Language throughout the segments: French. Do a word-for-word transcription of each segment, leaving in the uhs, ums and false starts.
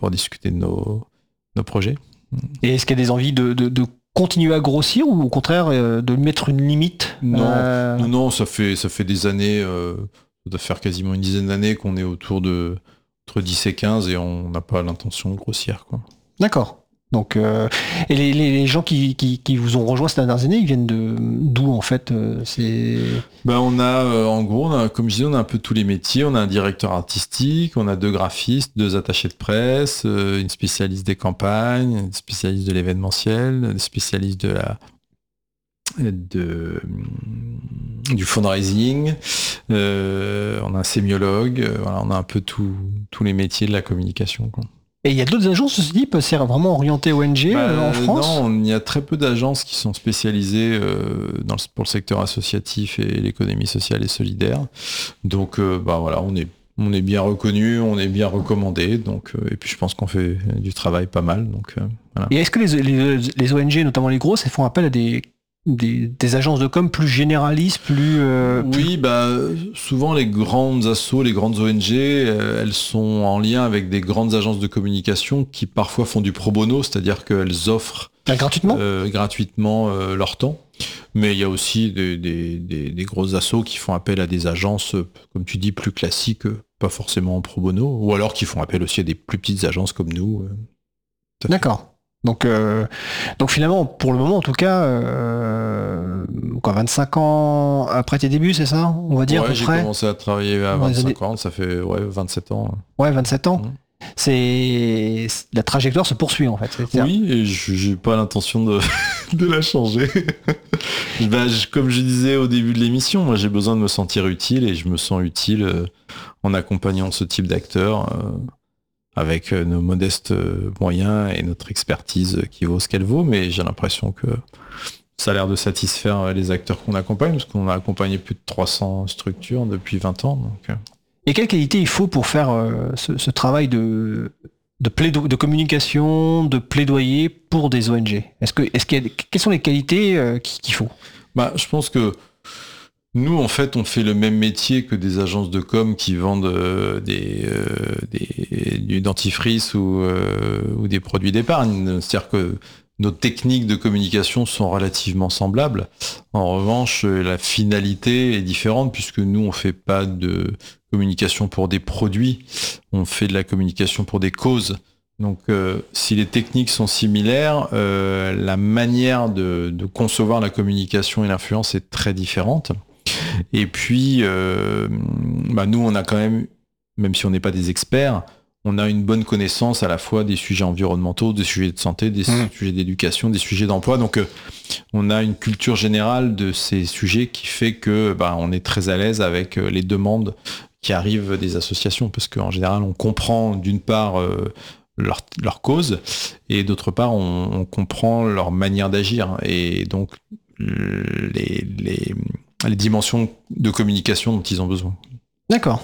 pour discuter de nos, nos projets. Et est-ce qu'il y a des envies de, de, de continuer à grossir ou au contraire euh, de mettre une limite? Non, euh... non, non, ça fait, ça fait des années, euh, ça doit faire quasiment une dizaine d'années qu'on est autour de entre dix et quinze et on n'a pas l'intention de grossir, quoi. D'accord. Donc, euh, et les, les, les gens qui, qui, qui vous ont rejoint ces dernières années, ils viennent de d'où en fait euh, c'est... Ben on a, euh, en gros, on a, comme je disais, on a un peu tous les métiers. On a un directeur artistique, on a deux graphistes, deux attachés de presse, euh, une spécialiste des campagnes, une spécialiste de l'événementiel, une spécialiste de la de du fundraising. Euh, on a un sémiologue. Euh, voilà, on a un peu tout, tous les métiers de la communication, quoi. Et il y a d'autres agences, ceci dit, c'est vraiment orienté O N G bah, euh, en France? Non, il y a très peu d'agences qui sont spécialisées euh, dans le, pour le secteur associatif et l'économie sociale et solidaire. Donc, euh, bah voilà, on est on est bien reconnu, on est bien recommandé. Donc, euh, et puis je pense qu'on fait du travail pas mal. Donc, euh, voilà. Et est-ce que les, les, les O N G, notamment les grosses, elles font appel à des Des, des agences de com plus généralistes, plus... Euh, oui, plus... bah souvent les grandes assos, les grandes O N G, euh, elles sont en lien avec des grandes agences de communication qui parfois font du pro bono, c'est-à-dire qu'elles offrent ah, gratuitement, euh, gratuitement euh, leur temps. Mais il y a aussi des, des, des, des grosses assos qui font appel à des agences, comme tu dis, plus classiques, pas forcément en pro bono, ou alors qui font appel aussi à des plus petites agences comme nous. Euh, D'accord. Donc, euh, donc finalement, pour le moment en tout cas, euh, quoi, vingt-cinq ans après tes débuts, c'est ça, on va dire ouais, à peu j'ai près. commencé à travailler à vingt-cinq ans, ça fait ouais, vingt-sept ans. Ouais, vingt-sept ans. Mmh. C'est la trajectoire se poursuit en fait. C'est-à-dire... Oui, et j'ai pas l'intention de, de la changer. bah, je, comme je disais au début de l'émission, moi j'ai besoin de me sentir utile et je me sens utile euh, en accompagnant ce type d'acteurs. Euh, avec nos modestes moyens et notre expertise qui vaut ce qu'elle vaut, mais j'ai l'impression que ça a l'air de satisfaire les acteurs qu'on accompagne, parce qu'on a accompagné plus de trois cents structures depuis vingt ans. Donc... Et quelle qualité il faut pour faire euh, ce, ce travail de, de, plaido- de communication, de plaidoyer pour des O N G? Est-ce que, est-ce qu'il y a, quelles sont les qualités euh, qu'il faut? Bah, je pense que nous, en fait, on fait le même métier que des agences de com qui vendent euh, des, euh, des, du dentifrice ou, euh, ou des produits d'épargne. C'est-à-dire que nos techniques de communication sont relativement semblables. En revanche, la finalité est différente puisque nous, on fait pas de communication pour des produits, on fait de la communication pour des causes. Donc, euh, si les techniques sont similaires, euh, la manière de, de concevoir la communication et l'influence est très différente. Et puis, euh, bah nous, on a quand même, même si on n'est pas des experts, on a une bonne connaissance à la fois des sujets environnementaux, des sujets de santé, des mmh. sujets d'éducation, des sujets d'emploi. Donc, euh, on a une culture générale de ces sujets qui fait que bah, on est très à l'aise avec les demandes qui arrivent des associations, parce qu'en général, on comprend d'une part euh, leur, leur cause, et d'autre part, on, on comprend leur manière d'agir. Et donc, les... les les dimensions de communication dont ils ont besoin. D'accord.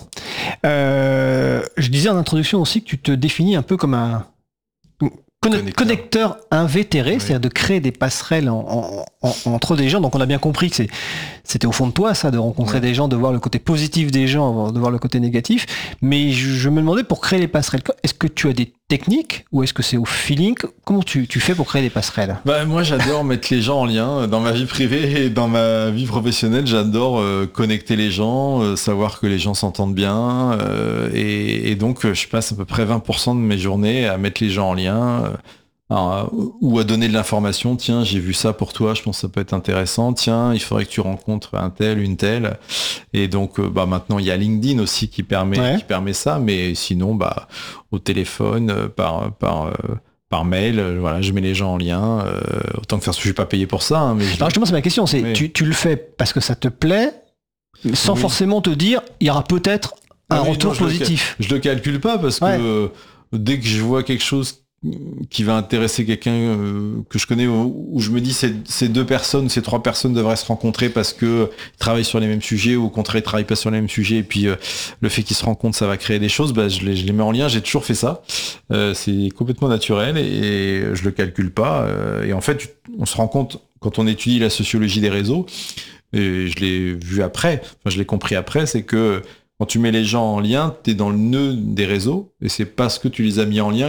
Euh, je disais en introduction aussi que tu te définis un peu comme un connecteur, connecteur invétéré, oui. C'est-à-dire de créer des passerelles en, en, en, entre des gens. Donc on a bien compris que c'est, c'était au fond de toi, ça, de rencontrer ouais. des gens, de voir le côté positif des gens, de voir le côté négatif. Mais je, je me demandais, pour créer les passerelles, est-ce que tu as des techniques ou est-ce que c'est au feeling? Comment tu, tu fais pour créer des passerelles? Bah, moi, j'adore mettre les gens en lien. Dans ma vie privée et dans ma vie professionnelle, j'adore euh, connecter les gens, euh, savoir que les gens s'entendent bien. Euh, et, et donc, je passe à peu près vingt pour cent de mes journées à mettre les gens en lien. Euh, Alors, ou à donner de l'information, tiens, j'ai vu ça pour toi, je pense que ça peut être intéressant, tiens, il faudrait que tu rencontres un tel, une telle. Et donc, bah, maintenant, il y a LinkedIn aussi qui permet, ouais. qui permet ça, mais sinon, bah, au téléphone, par, par, euh, par mail, euh, voilà, je mets les gens en lien, euh, autant que faire, je suis pas payé pour ça. Hein, mais je... Alors, justement, c'est ma question, c'est, oui. tu, tu le fais parce que ça te plaît, sans oui. forcément te dire, il y aura peut-être un ah, oui, retour non, je positif. Le, je le calcule pas parce ouais. que euh, dès que je vois quelque chose qui va intéresser quelqu'un euh, que je connais, où, où je me dis ces, ces deux personnes, ces trois personnes devraient se rencontrer parce que ils travaillent sur les mêmes sujets, ou au contraire ils travaillent pas sur les mêmes sujets, et puis euh, le fait qu'ils se rencontrent, ça va créer des choses, bah, je, les, je les mets en lien, j'ai toujours fait ça, euh, c'est complètement naturel, et, et je le calcule pas, euh, et en fait on se rend compte, quand on étudie la sociologie des réseaux, et je l'ai vu après, enfin je l'ai compris après, c'est que quand tu mets les gens en lien, t'es dans le nœud des réseaux, et c'est parce que tu les as mis en lien